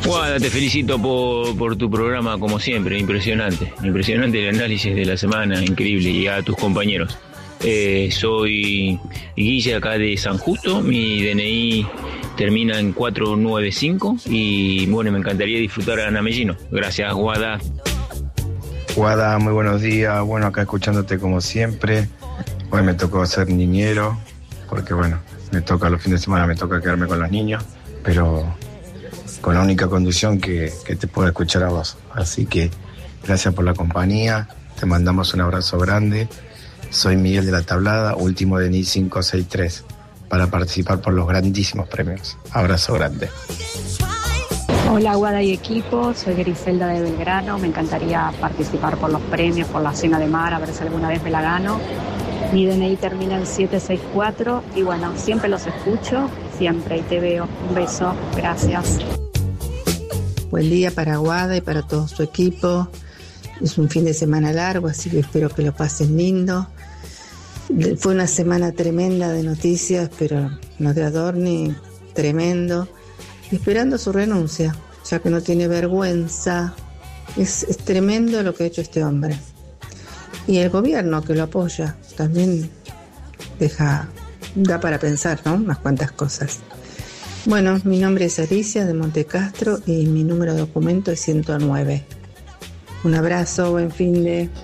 Guada, te felicito por tu programa como siempre, impresionante el análisis de la semana, increíble, y a tus compañeros. Soy Guille acá de San Justo, mi DNI termina en 495 y bueno, me encantaría disfrutar a Ana Mellino. Gracias, Guada. Guada, muy buenos días, bueno, acá escuchándote como siempre. Hoy me tocó ser niñero, porque bueno, los fines de semana me toca quedarme con los niños, pero con la única condición que te pueda escuchar a vos. Así que gracias por la compañía, te mandamos un abrazo grande. Soy Miguel de la Tablada, último de NI 563, para participar por los grandísimos premios. Abrazo grande. Hola Guada y equipo, soy Griselda de Belgrano, me encantaría participar por los premios, por la cena de mar, a ver si alguna vez me la gano. Mi DNI termina en 764 y bueno, siempre los escucho, siempre, y te veo. Un beso, gracias. Buen día para Guada y para todo su equipo. Es un fin de semana largo, así que espero que lo pasen lindo. Fue una semana tremenda de noticias, pero no de Adorni, tremendo. Esperando su renuncia, ya que no tiene vergüenza. Es tremendo lo que ha hecho este hombre. Y el gobierno que lo apoya también da para pensar, ¿no? Unas cuantas cosas. Bueno, mi nombre es Alicia de Montecastro y mi número de documento es 109. Un abrazo, buen fin de...